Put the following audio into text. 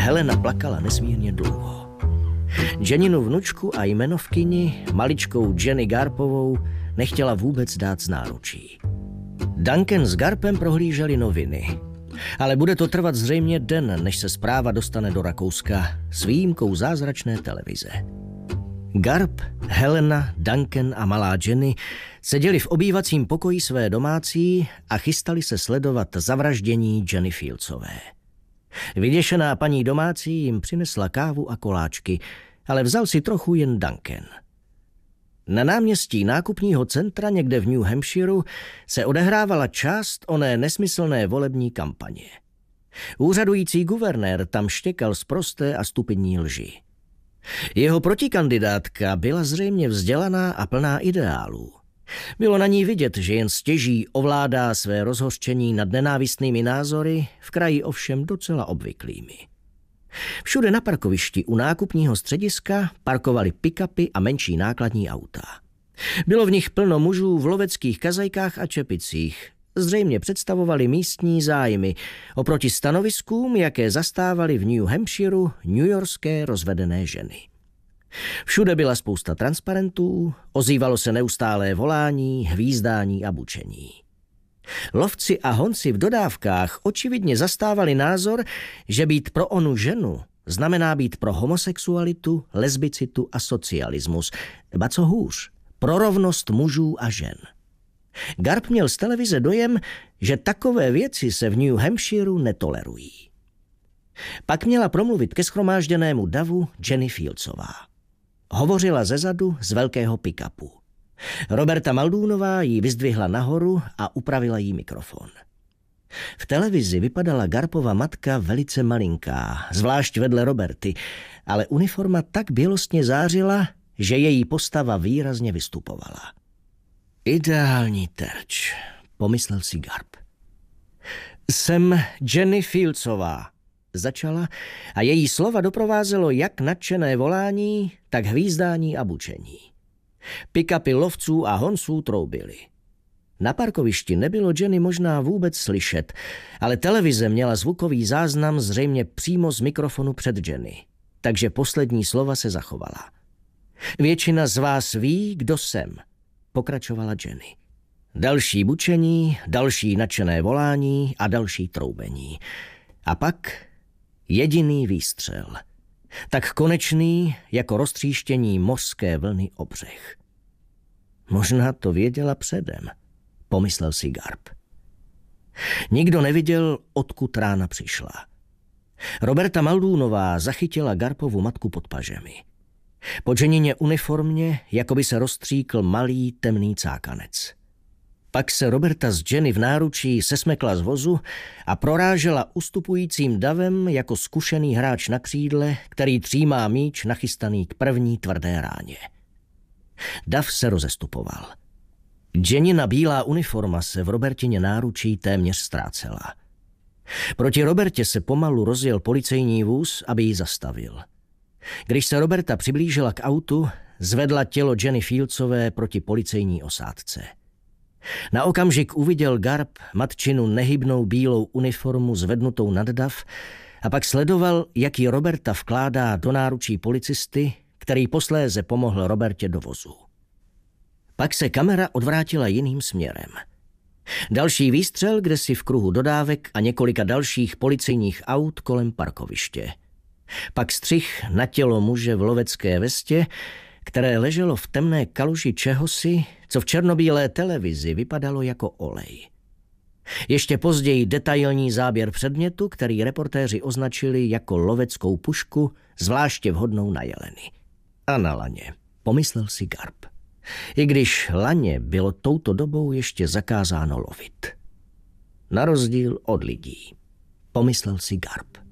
Helena plakala nesmírně dlouho. Jeninu vnučku a jmenovkyni, maličkou Jenny Garpovou, nechtěla vůbec dát z náručí. Duncan s Garpem prohlíželi noviny. Ale bude to trvat zřejmě den, než se zpráva dostane do Rakouska s výjimkou zázračné televize. Garp, Helena, Duncan a malá Jenny seděli v obývacím pokoji své domácí a chystali se sledovat zavraždění Jenny Fieldsové. Vyděšená paní domácí jim přinesla kávu a koláčky, ale vzal si trochu jen Duncan. Na náměstí nákupního centra někde v New Hampshireu se odehrávala část oné nesmyslné volební kampaně. Úřadující guvernér tam štěkal sprosté a stupidní lži. Jeho protikandidátka byla zřejmě vzdělaná a plná ideálů. Bylo na ní vidět, že jen stěží ovládá své rozhořčení nad nenávistnými názory, v kraji ovšem docela obvyklými. Všude na parkovišti u nákupního střediska parkovaly pick-upy a menší nákladní auta. Bylo v nich plno mužů v loveckých kazajkách a čepicích. Zřejmě představovali místní zájmy oproti stanoviskům, jaké zastávaly v New Hampshireu newyorské rozvedené ženy. Všude byla spousta transparentů, ozývalo se neustálé volání, hvízdání a bučení. Lovci a honci v dodávkách očividně zastávali názor, že být pro onu ženu znamená být pro homosexualitu, lesbicitu a socialismus, ba co hůř, pro rovnost mužů a žen. Garp měl z televize dojem, že takové věci se v New Hampshireu netolerují. Pak měla promluvit ke shromážděnému davu Jenny Fieldsová. Hovořila zezadu z velkého pick-upu. Roberta Muldoonova ji vyzdvihla nahoru a upravila jí mikrofon. V televizi vypadala Garpova matka velice malinká, zvlášť vedle Roberty, ale uniforma tak bělostně zářila, že její postava výrazně vystupovala. Ideální terč, pomyslel si Garp. Jsem Jenny Fieldsová, začala a její slova doprovázelo jak nadšené volání, tak hvízdání a bučení. Pick-upy lovců a honců troubily. Na parkovišti nebylo Jenny možná vůbec slyšet, ale televize měla zvukový záznam zřejmě přímo z mikrofonu před Jenny, takže poslední slova se zachovala. Většina z vás ví, kdo jsem, pokračovala Jenny. Další bučení, další nadšené volání a další troubení. A pak jediný výstřel. Tak konečný, jako roztříštění mořské vlny o břeh. Možná to věděla předem, pomyslel si Garp. Nikdo neviděl, odkud rána přišla. Roberta Muldoonová zachytila Garpovu matku pod pažemi. Po Jennině uniformě, jako by se rozstříkl malý temný cákanec. Pak se Roberta s Jenny v náručí sesmekla z vozu a prorážela ustupujícím davem jako zkušený hráč na křídle, který třímá míč nachystaný k první tvrdé ráně. Dav se rozestupoval. Jennina bílá uniforma se v Robertině náručí téměř ztrácela. Proti Robertě se pomalu rozjel policejní vůz, aby ji zastavil. Když se Roberta přiblížila k autu, zvedla tělo Jenny Fieldsové proti policejní osádce. Na okamžik uviděl Garp matčinu nehybnou bílou uniformu zvednutou nad dav a pak sledoval, jak ji Roberta vkládá do náručí policisty, který posléze pomohl Robertě do vozu. Pak se kamera odvrátila jiným směrem. Další výstřel kdesi v kruhu dodávek a několika dalších policejních aut kolem parkoviště. Pak střih na tělo muže v lovecké vestě, které leželo v temné kaluži čehosi, co v černobílé televizi vypadalo jako olej. Ještě později detailní záběr předmětu, který reportéři označili jako loveckou pušku, zvláště vhodnou na jeleny. A na laně, pomyslel si Garp. I když laně bylo touto dobou ještě zakázáno lovit. Na rozdíl od lidí, pomyslel si Garp.